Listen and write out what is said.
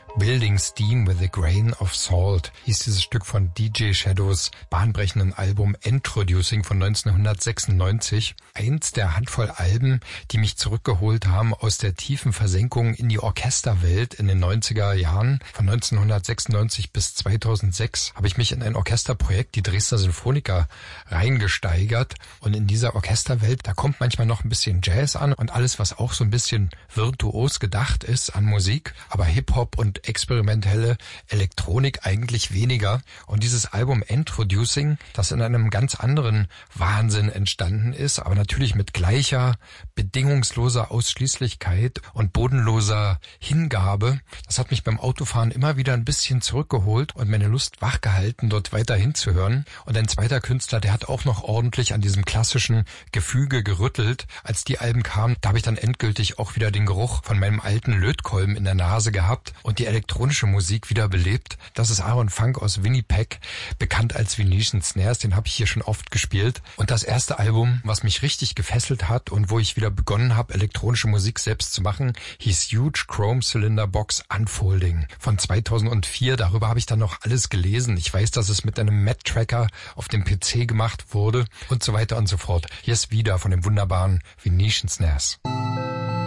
Building Steam with a Grain of Salt hieß dieses Stück von DJ Shadows bahnbrechenden Album Introducing von 1996. Eins der Handvoll Alben, die mich zurückgeholt haben aus der tiefen Versenkung in die Orchesterwelt in den 90er Jahren. Von 1996 bis 2006 habe ich mich in ein Orchesterprojekt, die Dresdner Sinfoniker, reingesteigert. Und in dieser Orchesterwelt, da kommt manchmal noch ein bisschen Jazz an und alles, was auch so ein bisschen virtuos gedacht ist an Musik, aber Hip-Hop und experimentelle Elektronik eigentlich weniger. Und dieses Album Introducing, das in einem ganz anderen Wahnsinn entstanden ist, aber natürlich mit gleicher, bedingungsloser Ausschließlichkeit und bodenloser Hingabe, das hat mich beim Autofahren immer wieder ein bisschen zurückgeholt und meine Lust wachgehalten, dort weiter hinzuhören. Und ein zweiter Künstler, der hat auch noch ordentlich an diesem klassischen Gefüge gerüttelt. Als die Alben kamen, da habe ich dann endgültig auch wieder den Geruch von meinem alten Lötkolben in der Nase gehabt und die elektronische Musik wieder belebt. Das ist Aaron Funk aus Winnipeg, bekannt als Venetian Snares, den habe ich hier schon oft gespielt. Und das erste Album, was mich richtig gefesselt hat und wo ich wieder begonnen habe, elektronische Musik selbst zu machen, hieß Huge Chrome Cylinder Box Unfolding von 2004. Darüber habe ich dann noch alles gelesen. Ich weiß, dass es mit einem Mac-Tracker auf dem PC gemacht wurde und so weiter und so fort. Hier ist wieder von dem wunderbaren Venetian Snares.